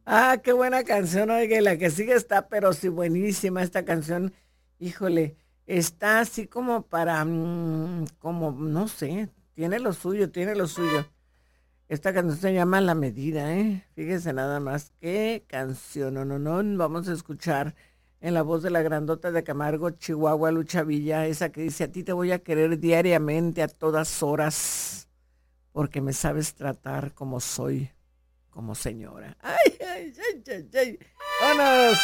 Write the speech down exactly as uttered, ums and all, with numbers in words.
Ah, qué buena canción, oiga, y la que sigue está, pero sí buenísima esta canción. Híjole, está así como para, mm, como, no sé, tiene lo suyo, tiene lo suyo. Esta canción se llama La Medida, ¿eh? Fíjese nada más, qué canción, no, no, no, vamos a escuchar en la voz de la grandota de Camargo, Chihuahua, Lucha Villa, esa que dice, a ti te voy a querer diariamente, a todas horas, porque me sabes tratar como soy, como señora. Ay, ay, ay, ay, ay. ¡Vámonos!